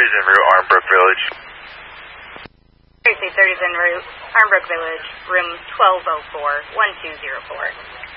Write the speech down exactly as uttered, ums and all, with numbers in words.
thirties en route, Armbrook Village. Tracy thirties en route, Armbrook Village, room twelve oh four, one two zero four.